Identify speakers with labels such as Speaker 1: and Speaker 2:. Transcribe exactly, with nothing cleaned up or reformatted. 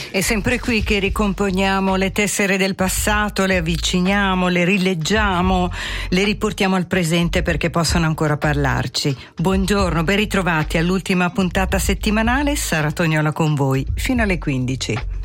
Speaker 1: È sempre qui che ricomponiamo le tessere del passato, le avviciniamo, le rileggiamo, le riportiamo al presente perché possano ancora parlarci. Buongiorno, ben ritrovati all'ultima puntata settimanale. Sara Tognola con voi fino alle quindici.